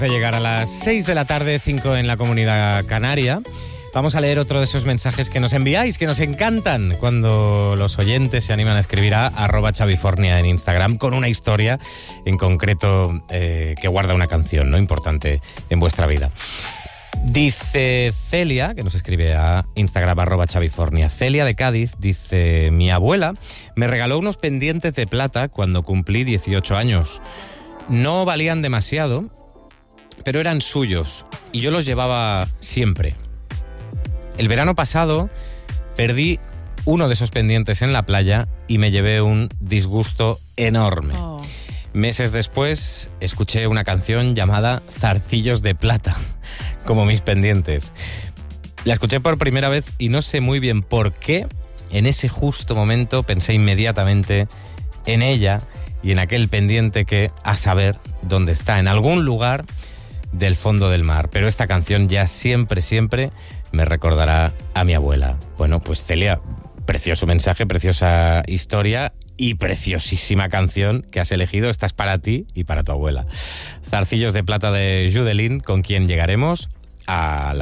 De llegar a las 6 de la tarde, 5 en la Comunidad Canaria. Vamos a leer otro de esos mensajes que nos enviáis, que nos encantan cuando los oyentes se animan a escribir a @chavifornia en Instagram con una historia en concreto que guarda una canción, ¿no?, importante en vuestra vida. Dice Celia, que nos escribe a Instagram @chavifornia. Celia de Cádiz dice: mi abuela me regaló unos pendientes de plata cuando cumplí 18 años. No valían demasiado, pero eran suyos y yo los llevaba siempre. El verano pasado perdí uno de esos pendientes en la playa y me llevé un disgusto enorme. Meses después escuché una canción llamada Zarcillos de Plata, como mis pendientes. La escuché por primera vez y no sé muy bien por qué. En ese justo momento pensé inmediatamente en ella y en aquel pendiente que, a saber dónde está, en algún lugar del fondo del mar. Pero esta canción ya siempre me recordará a mi abuela. Bueno, pues Celia, precioso mensaje, preciosa historia y preciosísima canción que has elegido. Esta es para ti y para tu abuela. Zarcillos de Plata de Judelín, con quien llegaremos a la